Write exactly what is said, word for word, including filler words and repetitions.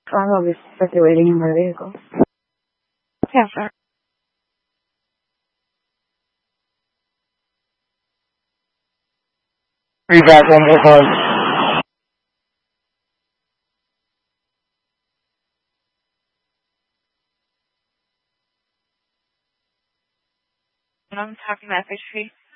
I'm obviously waiting in my vehicle. Yeah, sir. Be back one more time. I'm talking to F H P.